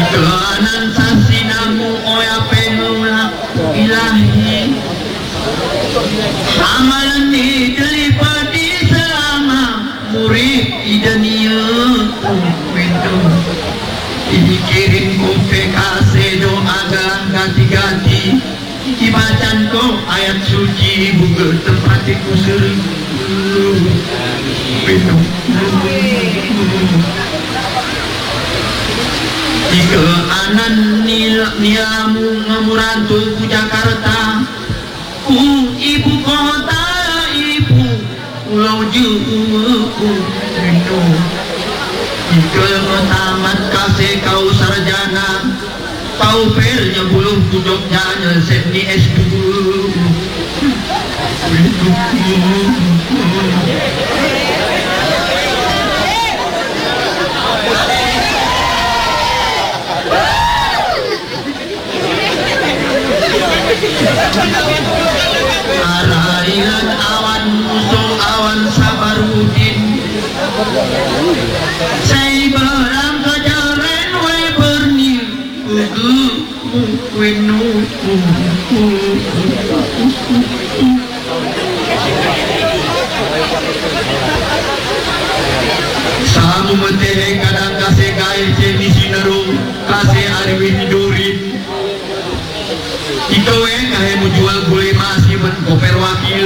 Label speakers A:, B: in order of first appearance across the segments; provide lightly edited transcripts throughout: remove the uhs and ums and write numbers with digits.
A: Ikanan sasinamu oya penulak ilahi amalan ni daripada selama murid idania windu dikirim ko pekase doa ganti-ganti dibacan ko ayat suci buka tempatiku sering windu jika anan niamu ngamurantu ku Jakarta ku ibu kota ibu pulau Juku rindu jika tamat kasih kau sarjana kau pelnya buluh ku Jogjanya Sydney S2 rindu Arailan awan musuh awan sabarudin saya barang kejaran we berni wenu samu meteh kadang kasih gaya ceni sinaru kasih arwin hidurin ito kayak mau jual gulai masih koper wakil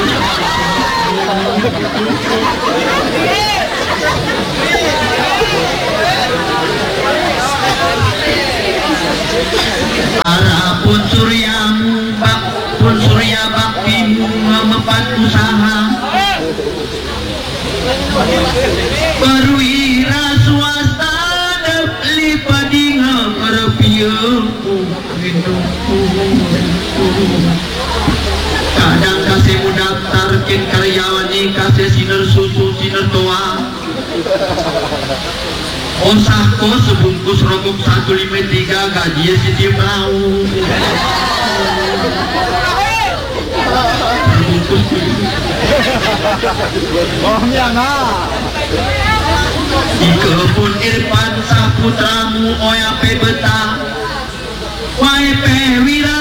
A: arapun suryamu pun surya baktimu memepat usaha perwira swasta dapli padinga perpiuku kadang kasih mendaftarkan karyawan ini kasih sinar susu sinar toa osahko sebungkus rokok 153 gaji Siti Mau jika pun Irfan Saputramu oya pe betah wae pe wira